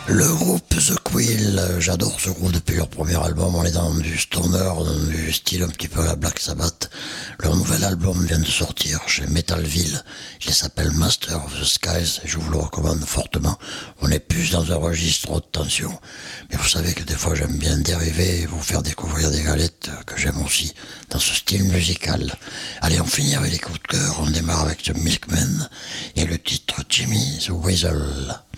Le groupe The Quill, j'adore ce groupe depuis leur premier album, on est dans du stoner, dans du style un petit peu à la Black Sabbath. Leur nouvel album vient de sortir chez Metalville, il s'appelle Master of the Skies et je vous le recommande fortement. On est plus dans un registre haute tension, mais vous savez que des fois j'aime bien dériver et vous faire découvrir des galettes que j'aime aussi dans ce style musical. Allez, on finit avec les coups de cœur, on démarre avec The Milkman et le titre Jimmy the Weasel.